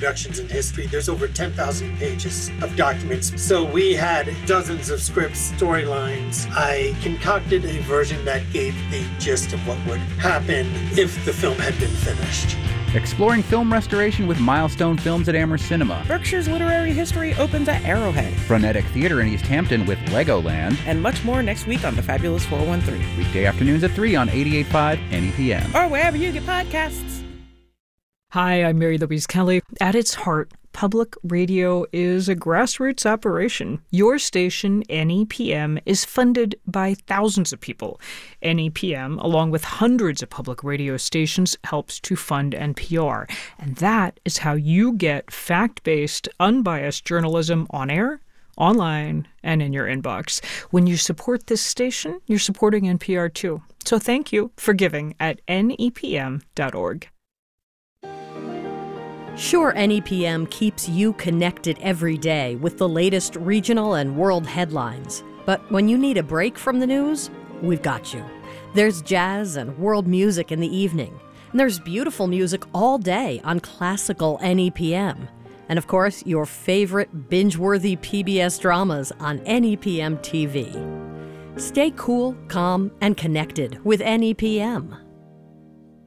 productions in history. There's over 10,000 pages of documents. So we had dozens of scripts, storylines. I concocted a version that gave the gist of what would happen if the film had been finished. Exploring film restoration with Milestone Films at Amherst Cinema. Berkshire's literary history opens at Arrowhead. Frenetic Theater in East Hampton with Legoland. And much more next week on The Fabulous 413. Weekday afternoons at 3 on 88.5 NEPM. Or wherever you get podcasts. Hi, I'm Mary Louise Kelly. At its heart, public radio is a grassroots operation. Your station, NEPM, is funded by thousands of people. NEPM, along with hundreds of public radio stations, helps to fund NPR. And that is how you get fact-based, unbiased journalism on air, online, and in your inbox. When you support this station, you're supporting NPR too. So thank you for giving at nepm.org. Sure, NEPM keeps you connected every day with the latest regional and world headlines. But when you need a break from the news, we've got you. There's jazz and world music in the evening. And there's beautiful music all day on classical NEPM. And of course, your favorite binge-worthy PBS dramas on NEPM TV. Stay cool, calm, and connected with NEPM.